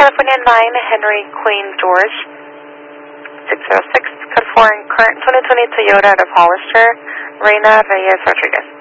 California 9, Henry Queen George, 606, code 4 in current 2020 Toyota of Hollister, Reina Reyes Rodriguez.